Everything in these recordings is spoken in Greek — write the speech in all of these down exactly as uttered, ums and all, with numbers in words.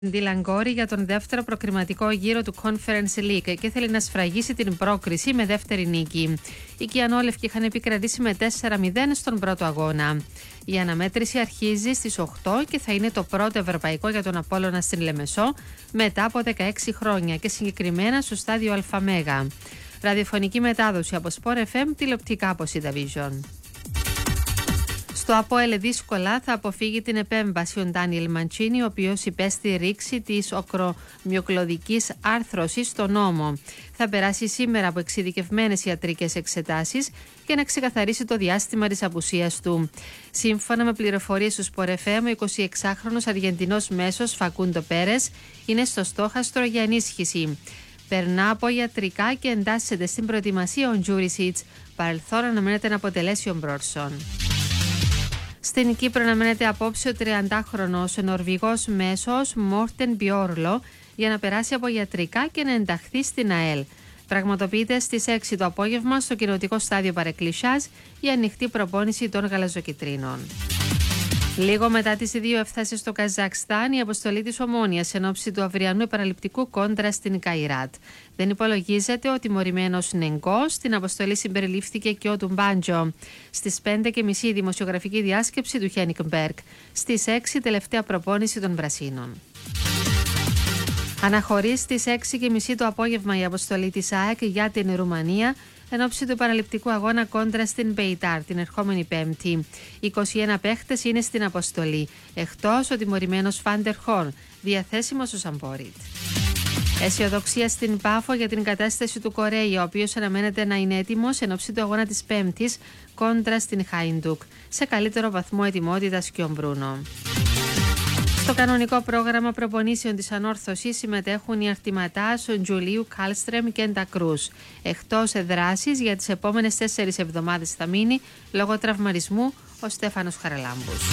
Ντίλαν Γκόρι για τον δεύτερο προκριματικό γύρο του Conference League και θέλει να σφραγίσει την πρόκριση με δεύτερη νίκη. Οι Κιανόλευκοι είχαν επικρατήσει με τέσσερα μηδέν στον πρώτο αγώνα. Η αναμέτρηση αρχίζει στις οκτώ και θα είναι το πρώτο ευρωπαϊκό για τον Απόλλωνα στην Λεμεσό μετά από δεκαέξι χρόνια και συγκεκριμένα στο στάδιο Αλφαμέγα. Ραδιοφωνική μετάδοση από Sport εφ εμ, τηλεοπτικά από Cidavision. Στο ΑΠΟΕΛ δύσκολα θα αποφύγει την επέμβαση ο Ντάνιελ Μαντσίνι, ο οποίος υπέστη ρήξη της οκρομυοκλωδικής άρθρωσης στον ώμο. Θα περάσει σήμερα από εξειδικευμένες ιατρικές εξετάσεις για να ξεκαθαρίσει το διάστημα της απουσίας του. Σύμφωνα με πληροφορίες του Sport εφ εμ, ο εικοσιεξάχρονος Αργεντινός μέσος Φακούντο Πέρες είναι στο στόχαστρο για ενίσχυση. Περνά από ιατρικά και εντάσσεται στην προετοιμασία ο Τζούρισιτς. Παρελθόν αναμένεται να αποτελέσει ο Μπρόρσον. Στην Κύπρο αναμένεται απόψε ο τριαντάχρονος Νορβηγός μέσος Μόρτεν Μπιόρλο για να περάσει από ιατρικά και να ενταχθεί στην ΑΕΛ. Πραγματοποιείται στις έξι το απόγευμα στο κοινοτικό στάδιο Παρεκκλησιάς η ανοιχτή προπόνηση των γαλαζοκιτρίνων. Λίγο μετά τις δύο έφτασε στο Καζακστάν η αποστολή της Ομόνοιας εν ώψη του αυριανού επαναληπτικού κόντρα στην Καϊράτ. Δεν υπολογίζεται ο τιμωρημένος Νεγκό, στην αποστολή συμπεριλήφθηκε και ο Τουμπάντζο. Στις πέντε και μισή η δημοσιογραφική διάσκεψη του Χένικ Μπέρκ. Στις έξι τελευταία προπόνηση των Πρασίνων. Αναχωρεί στις έξι και μισή το απόγευμα η αποστολή της ΑΕΚ για την Ρουμανία εν ώψη του επαναληπτικού αγώνα κόντρα στην Μπεϊτάρ την ερχόμενη Πέμπτη. είκοσι ένα παίχτες είναι στην αποστολή, εκτός ο τιμωρημένος Φάντερ Χορν, διαθέσιμος στο Σαμπόριτ. Αισιοδοξία στην Πάφο για την κατάσταση του Κορέια, ο οποίος αναμένεται να είναι έτοιμος εν ώψη του αγώνα της Πέμπτης κόντρα στην Χάιντουκ, σε καλύτερο βαθμό ετοιμότητας και ο Μπρούνο. Στο κανονικό πρόγραμμα προπονήσεων της ανόρθωσης συμμετέχουν οι αρτηματάς ο Τζουλίου Κάλστρεμ και Ντα Κρούς. Εκτός δράσης για τις επόμενες τέσσερις εβδομάδες θα μείνει λόγω τραυματισμού ο Στέφανος Χαραλάμπους.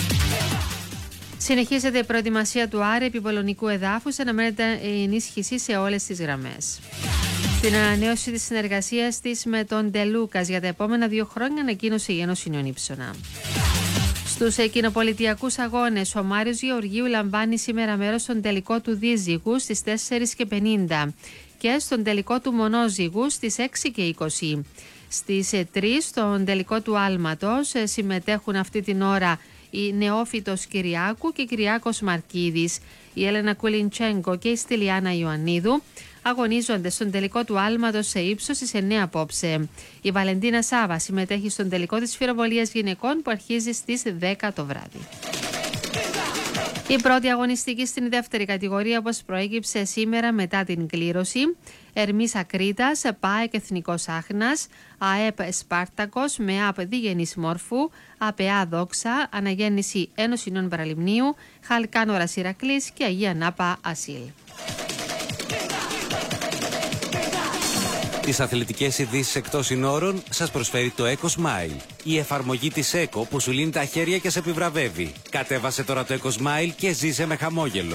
Συνεχίζεται η προετοιμασία του Άρη επί πολωνικού εδάφους, αναμένεται ενίσχυση σε όλες τις γραμμές. Στην ανανέωση της συνεργασίας της με τον Ντελούκας για τα επόμενα δύο χρόνια ανακοίνωσε η Ένωση Νιονύψωνα. Στους κοινοπολιτιακούς αγώνες, ο Μάριος Γεωργίου λαμβάνει σήμερα μέρος στον τελικό του δίζυγου στις τέσσερις και πενήντα και στον τελικό του μονόζυγου στις έξι και είκοσι. Στις τρεις στον τελικό του άλματος συμμετέχουν αυτή την ώρα η Νεόφυτος Κυριάκου και Κυριάκος Μαρκίδης. Η Έλενα Κουλιντσέγκο και η Στυλιάνα Ιωαννίδου αγωνίζονται στον τελικό του άλματος σε ύψος στις εννέα απόψε. Η Βαλεντίνα Σάβα συμμετέχει στον τελικό της φυροβολίας γυναικών που αρχίζει στις δέκα το βράδυ. Η πρώτη αγωνιστική στην δεύτερη κατηγορία, όπως προέκυψε σήμερα μετά την κλήρωση, Ερμής Ακρίτας, ΠΑΕΚ Εθνικός Άχνας, ΑΕΠ Σπάρτακος με ΑΠ Διγενής Μόρφου, ΑΠΕΑ Δόξα, Αναγέννηση Ένωση Νέων Παραλιμνίου, Χαλκάνορας Ηρακλής και Αγία Νάπα Ασίλ. Τις αθλητικές ειδήσεις εκτός συνόρων σας προσφέρει το EcoSmile. Η εφαρμογή της ΕΚΟ που σου λύνει τα χέρια και σε επιβραβεύει. Κατέβασε τώρα το EcoSmile και ζήσε με χαμόγελο.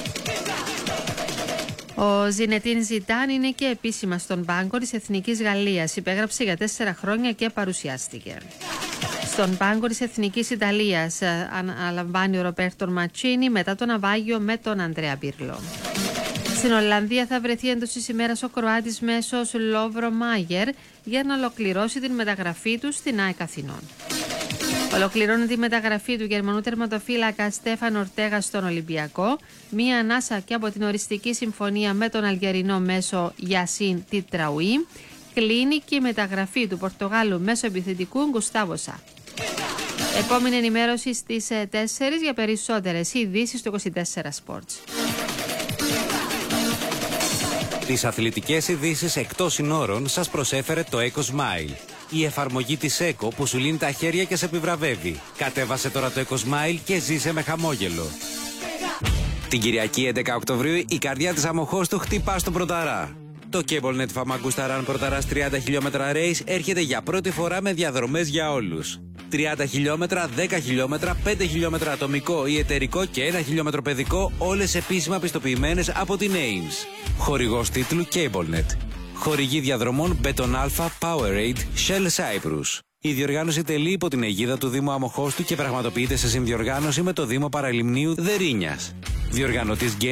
Ο Ζινετίν Ζιτάν είναι και επίσημα στον πάγκο της Εθνικής Γαλλίας. Υπέγραψε για τέσσερα χρόνια και παρουσιάστηκε. Στον πάγκο της Εθνικής Ιταλίας αναλαμβάνει ο Ροπέρτο Ματσίνι μετά το ναυάγιο με τον Ανδρέα Πίρλο. Στην Ολλανδία θα βρεθεί εντός της ημέρας ο Κροάτης μέσος Λόβρο Μάγερ για να ολοκληρώσει την μεταγραφή του στην ΑΕΚ Αθηνών. Ολοκληρώνεται η μεταγραφή του Γερμανού τερματοφύλακα Στέφαν Ορτέγα στον Ολυμπιακό, μία ανάσα και από την οριστική συμφωνία με τον Αλγερινό μέσο Γιασίν Τιτραουί. Κλείνει και η μεταγραφή του Πορτογάλου μέσο επιθετικού Γκουστάβο Σα. Επόμενη ενημέρωση στις τέσσερις για περισσότερες ειδήσεις στο είκοσι τέσσερα Sports. Τις αθλητικές ειδήσεις εκτός συνόρων σας προσέφερε το EcoSmile. Η εφαρμογή της ΕΚΟ που σου λύνει τα χέρια και σε επιβραβεύει. Κατέβασε τώρα το EcoSmile και ζήσε με χαμόγελο. Την Κυριακή έντεκα Οκτωβρίου η καρδιά της Αμοχώστου χτυπά στον Πρωταρά. Το CableNet Φαμαγκούστα Run Πρωταράς τριάντα χιλιόμετρα race έρχεται για πρώτη φορά με διαδρομές για όλους. τριάντα χιλιόμετρα, δέκα χιλιόμετρα, πέντε χιλιόμετρα ατομικό ή εταιρικό και ένα χιλιόμετρο παιδικό, όλες επίσημα πιστοποιημένες από την έιμς. Χορηγός τίτλου CableNet. Χορηγή διαδρομών Beton Alpha, Powerade, Shell Cyprus. Η διοργάνωση τελεί υπό την αιγίδα του Δήμου Αμοχώστου και πραγματοποιείται σε συνδιοργάνωση με το Δήμο Παραλιμνίου Δερίνιας. Διοργανωτής